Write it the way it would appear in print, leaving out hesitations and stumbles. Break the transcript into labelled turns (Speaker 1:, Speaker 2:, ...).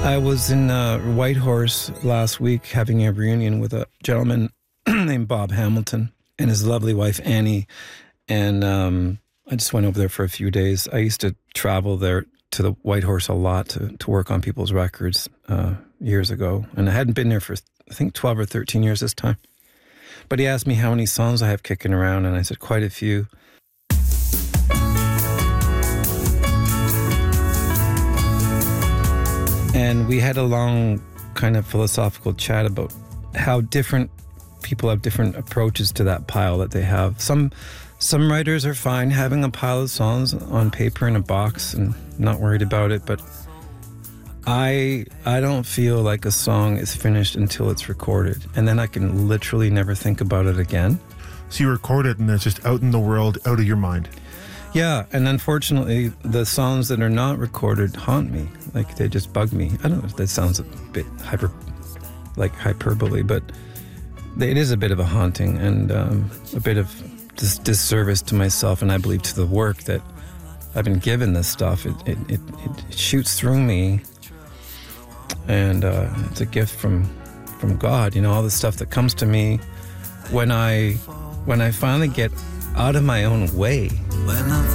Speaker 1: I was in Whitehorse last week having a reunion with a gentleman named Bob Hamilton and his lovely wife, Annie. And I just went over there for a few days. I used to travel there to the Whitehorse a lot to work on people's records years ago. And I hadn't been there for, I think, 12 or 13 years this time. But he asked me how many songs I have kicking around, and I said quite a few. And we had a long kind of philosophical chat about how different people have different approaches to that pile that they have. Some writers are fine having a pile of songs on paper in a box and not worried about it, but I don't feel like a song is finished until it's recorded, and then I can literally never think about it again.
Speaker 2: So you record it and it's just out in the world, out of your mind.
Speaker 1: Yeah, and unfortunately, the songs that are not recorded haunt me. Like, they just bug me. I don't know if that sounds a bit hyperbole, but it is a bit of a haunting and a bit of disservice to myself, and I believe to the work that I've been given. This stuff, it shoots through me, and it's a gift from God. You know, all the stuff that comes to me when I finally get out of my own way.
Speaker 3: When I